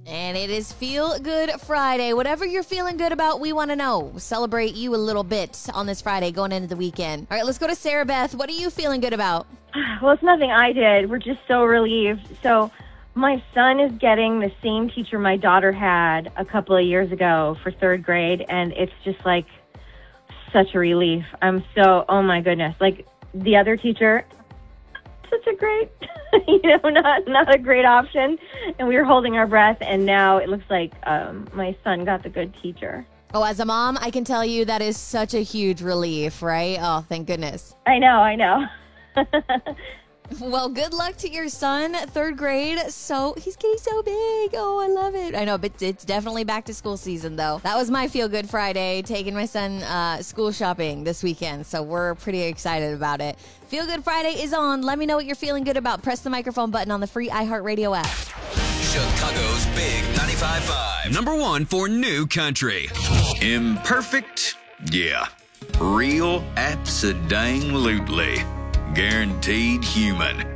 And it is Feel Good Friday. Whatever you're feeling good about, we want to know. Celebrate you a little bit on this Friday going into the weekend. All right, let's go to Sarah Beth. What are you feeling good about? Well, it's nothing I did. We're just so relieved. So my son is getting the same teacher my daughter had a couple of years ago for third grade, and it's just like such a relief. Oh my goodness. Like the other teacher, such a great, not a great option. And we were holding our breath, and now it looks like my son got the good teacher. Oh, as a mom, I can tell you that is such a huge relief, right? Oh, thank goodness. I know. Well, good luck to your son, third grade. So he's getting so big. Oh, I love it. I know, but it's definitely back to school season, though. That was my Feel Good Friday, taking my son school shopping this weekend. So we're pretty excited about it. Feel Good Friday is on. Let me know what you're feeling good about. Press the microphone button on the free iHeartRadio app. Chicago's Big 95.5. Number one for new country. Imperfect? Yeah. Real? Abso-dang-lutely. Guaranteed human.